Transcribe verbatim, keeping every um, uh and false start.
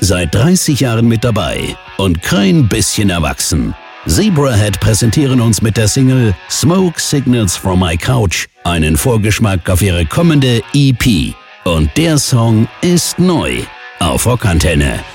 Seit dreißig Jahren mit dabei und kein bisschen erwachsen. Zebrahead präsentieren uns mit der Single Smoke Signals from My Couch einen Vorgeschmack auf ihre kommende E P. Und der Song ist neu auf Rockantenne.